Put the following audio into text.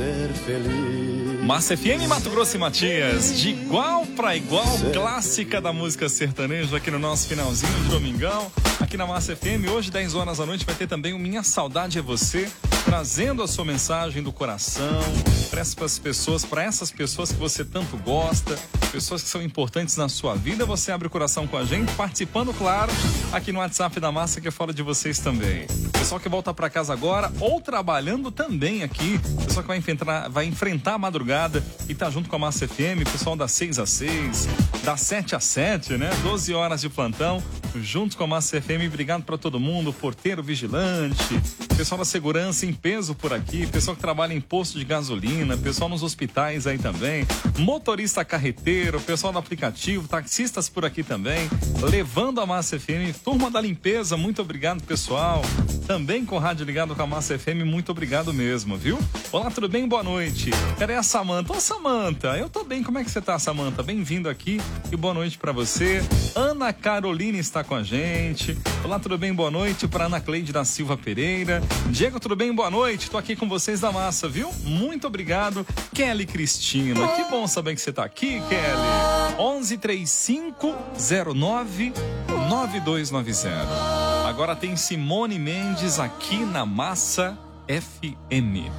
ser feliz. Massa FM, Mato Grosso e Matias, de igual pra igual, clássica da música sertaneja aqui no nosso finalzinho de domingão, aqui na Massa FM. Hoje, 10 horas da noite, vai ter também o Minha Saudade é Você, trazendo a sua mensagem do coração para essas pessoas que você tanto gosta, pessoas que são importantes na sua vida. Você abre o coração com a gente, participando, claro, aqui no WhatsApp da Massa, que eu falo de vocês também. Pessoal que volta para casa agora ou trabalhando também aqui, pessoal que vai enfrentar a madrugada e tá junto com a Massa FM, pessoal das 6 às 6, das 7 às 7, né? 12 horas de plantão, junto com a Massa FM. Obrigado para todo mundo, porteiro, vigilante, pessoal da segurança em peso por aqui, pessoal que trabalha em posto de gasolina, pessoal nos hospitais aí também, motorista carreteiro, pessoal do aplicativo, taxistas por aqui também, levando a Massa FM, turma da limpeza, muito obrigado, pessoal. Também com o rádio ligado com a Massa FM, muito obrigado mesmo, viu? Olá, tudo bem? Boa noite. Cadê a Samanta? Ô, Samanta, eu tô bem, como é que você tá, Samanta? Bem-vindo aqui e boa noite pra você. Ana Carolina está com a gente. Olá, tudo bem? Boa noite pra Ana Cleide da Silva Pereira. Diego, tudo bem? Boa noite. Tô aqui com vocês da Massa, viu? Muito obrigado. Kelly Cristina, que bom saber que você tá aqui, Kelly. 1135099290. Agora tem Simone Mendes aqui na Massa FM.